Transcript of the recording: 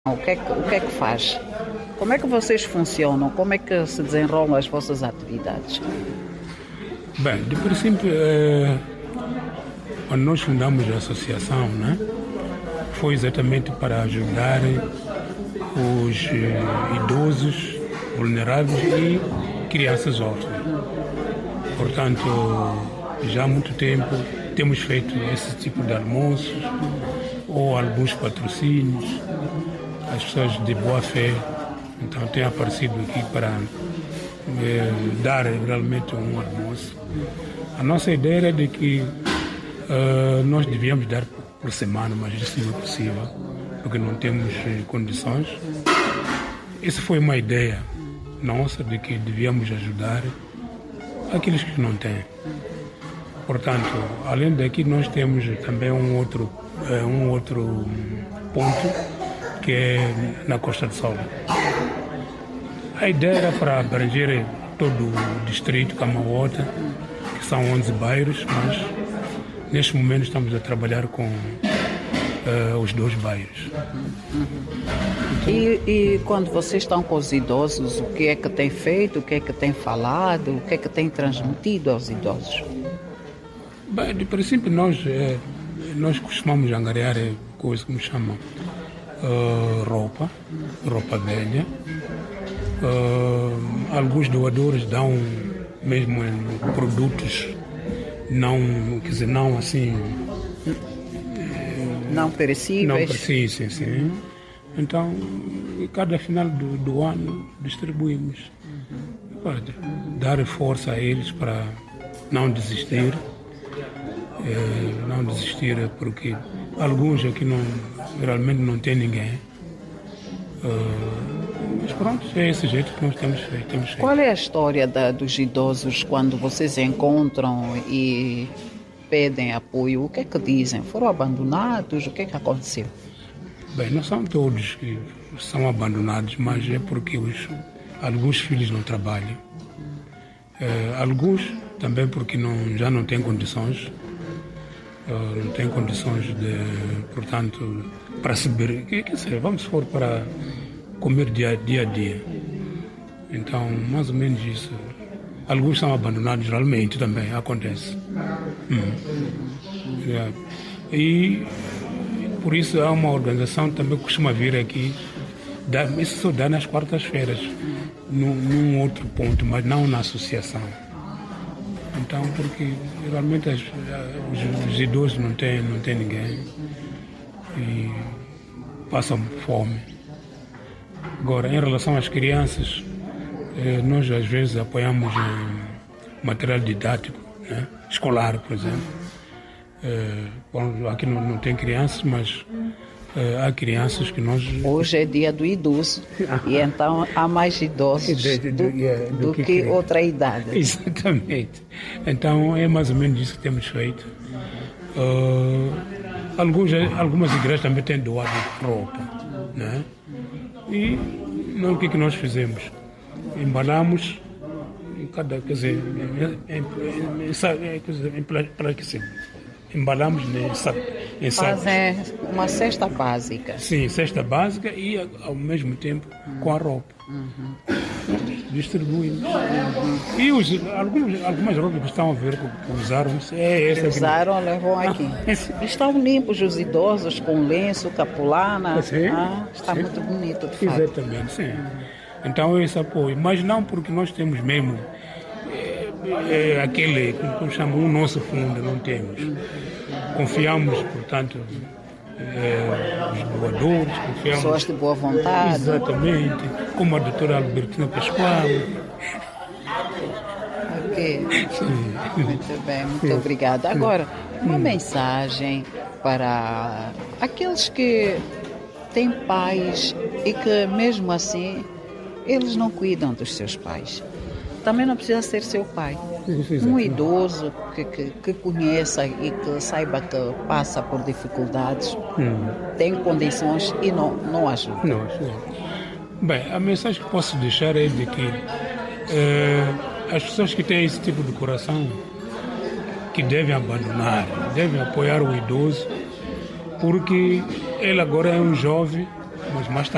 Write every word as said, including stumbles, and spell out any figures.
O que, é que, o que é que faz? Como é que vocês funcionam? Como é que se desenrolam as vossas atividades? Bem, de princípio, é, quando nós fundamos a associação, né, foi exatamente para ajudar os eh, idosos, vulneráveis e crianças órfãs. Portanto, já há muito tempo temos feito esse tipo de almoços ou alguns patrocínios. As pessoas de boa fé então têm aparecido aqui para eh, dar realmente um almoço. A nossa ideia era de que uh, nós devíamos dar por semana, mas isso não é possível, porque não temos eh, condições. Essa foi uma ideia nossa de que devíamos ajudar aqueles que não têm. Portanto, além daqui nós temos também um outro, eh, um outro ponto que é na Costa do Sol. A ideia era para abranger todo o distrito Camauota, que são onze bairros, mas neste momento estamos a trabalhar com uh, os dois bairros. Então, e, e quando vocês estão com os idosos, o que é que tem feito, o que é que tem falado, o que é que tem transmitido aos idosos? Bem, de princípio nós, eh, nós costumamos angariar coisas que me chamam uh, roupa, roupa velha. Uh, alguns doadores dão mesmo em produtos não, quer dizer, não assim... Não perecíveis? Não perecíveis, sim, sim. Então, cada final do, do ano distribuímos. Uhum. Para dar força a eles para não desistir. É, não desistir porque alguns aqui não, realmente não tem ninguém. Uh, mas pronto, é esse jeito que nós temos feito. Temos feito. Qual é a história da, dos idosos quando vocês encontram e pedem apoio? O que é que dizem? Foram abandonados? O que é que aconteceu? Bem, não são todos que são abandonados, mas é porque os, alguns filhos não trabalham. Uh, alguns também porque não, já não têm condições. Uh, não têm condições de, portanto, para subir, quer dizer, vamos supor, para comer dia, dia a dia. Então, mais ou menos isso. Alguns são abandonados, realmente também acontece. Hum. É. E por isso há uma organização que também costuma vir aqui, dá, isso só dá nas quartas-feiras, num, num outro ponto, mas não na associação. Então, porque realmente as, os, os idosos não têm, não têm ninguém e passam fome. Agora, em relação às crianças, eh, nós às vezes apoiamos em material didático, né? Escolar, por exemplo. Eh, bom, aqui não, não tem crianças, mas eh, há crianças que nós... Hoje é dia do idoso e então há mais idosos de, de, do, de, yeah, do, do que, que outra idade. Exatamente. Então é mais ou menos isso que temos feito. Uh, alguns, algumas igrejas também têm doado roupa, né? E não, o que, que nós fizemos? Embalamos em cada, quer dizer, em, em, em, para que sim, embalamos em sacos. Fazem uma cesta básica. Sim, cesta básica e ao mesmo tempo uhum. com a roupa. Uhum. Distribuímos. Uhum. E os, alguns, algumas roupas que estão a ver que usaram, é essa usaram, que... levam aqui. Ah, estão limpos os idosos com lenço, capulana. Sim, ah, está sim. Muito bonito, de fato. Exatamente, sim. Uhum. Então é esse apoio. Mas não porque nós temos mesmo é, é, aquele, como chamam, o nosso fundo, não temos. Uhum. Confiamos, portanto, é, os doadores, confiamos... Pessoas de boa vontade. Exatamente, como a doutora Albertina Pascoal. Ok, sim. Muito bem, muito sim. Obrigada. Agora, uma hum. mensagem para aqueles que têm pais e que, mesmo assim, eles não cuidam dos seus pais. Também não precisa ser seu pai. Um idoso que, que, que conheça e que saiba que passa por dificuldades, hum. tem condições e não, não ajuda. Não, bem, a mensagem que posso deixar é de que eh, as pessoas que têm esse tipo de coração, que devem abandonar, devem apoiar o idoso, porque ele agora é um jovem, mas mais tarde